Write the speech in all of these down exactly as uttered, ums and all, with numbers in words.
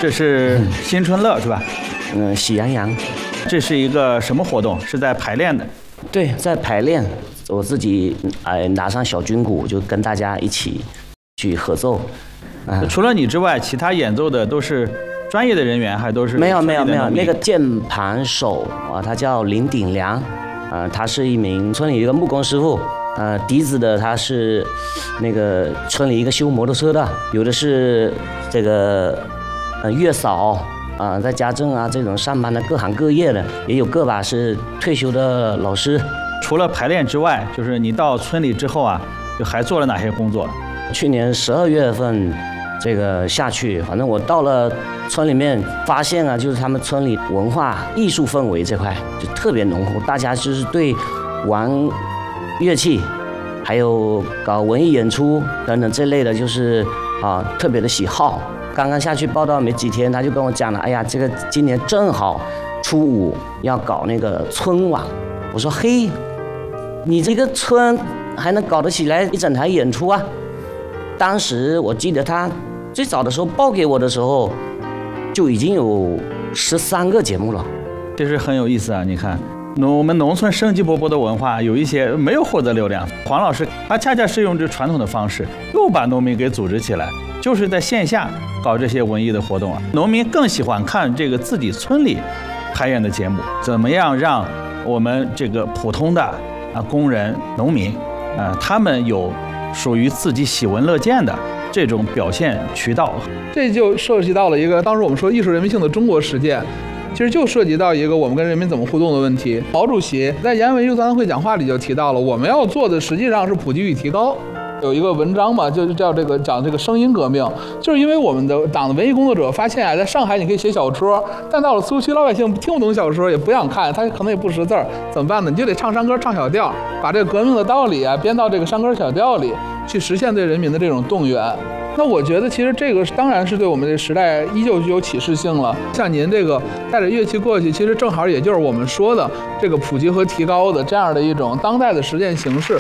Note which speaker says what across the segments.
Speaker 1: 这是新春乐是吧？
Speaker 2: 嗯，喜羊羊。
Speaker 1: 这是一个什么活动？是在排练的？
Speaker 2: 对，在排练。我自己哎拿上小军鼓，就跟大家一起去合奏。
Speaker 1: 啊、除了你之外，其他演奏的都是专业的人员，还都是
Speaker 2: 没有没有没有。那个键盘手啊，他叫林鼎良，啊，他是一名村里一个木工师傅。呃，笛子的他是那个村里一个修摩托车的，有的是这个呃月嫂啊，在家政啊这种上班的各行各业的，也有个把是退休的老师。
Speaker 1: 除了排练之外，就是你到村里之后啊，就还做了哪些工作？
Speaker 2: 去年十二月份这个下去，反正我到了村里面，发现啊，就是他们村里文化艺术氛围这块就特别浓厚，大家就是对玩乐器，还有搞文艺演出等等这类的，就是啊特别的喜好。刚刚下去报道没几天，他就跟我讲了，哎呀，这个今年正好初五要搞那个春晚。我说嘿，你这个村还能搞得起来一整台演出啊？当时我记得他最早的时候报给我的时候，就已经有十三个节目了。
Speaker 1: 这是很有意思啊！你看，我们农村生机勃勃的文化，有一些没有获得流量。黄老师他恰恰是用这传统的方式，又把农民给组织起来，就是在线下搞这些文艺的活动啊。农民更喜欢看这个自己村里排演的节目，怎么样让我们这个普通的啊工人、农民，啊，他们有属于自己喜闻乐见的这种表现渠道。
Speaker 3: 这就涉及到了一个当时我们说艺术人民性的中国实践，其实就涉及到一个我们跟人民怎么互动的问题。毛主席在延安文艺座谈会讲话里就提到了，我们要做的实际上是普及与提高。有一个文章嘛，就叫这个讲这个声音革命，就是因为我们的党的文艺工作者发现啊，在上海你可以写小说，但到了苏区老百姓听不懂小说，也不想看，他可能也不识字儿，怎么办呢？你就得唱山歌、唱小调，把这个革命的道理啊编到这个山歌小调里，去实现对人民的这种动员。那我觉得其实这个当然是对我们这时代依旧具有启示性了。像您这个带着乐器过去，其实正好也就是我们说的这个普及和提高的这样的一种当代的实践形式。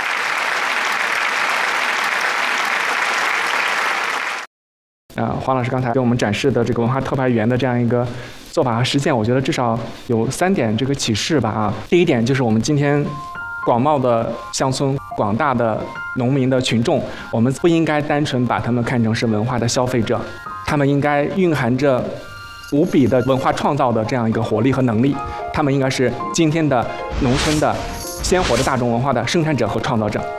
Speaker 4: 呃，黄老师刚才给我们展示的这个文化特派员的这样一个做法和实践，我觉得至少有三点这个启示吧啊。第一点就是我们今天广袤的乡村、广大的农民的群众，我们不应该单纯把他们看成是文化的消费者，他们应该蕴含着无比的文化创造的这样一个活力和能力，他们应该是今天的农村的鲜活的大众文化的生产者和创造者。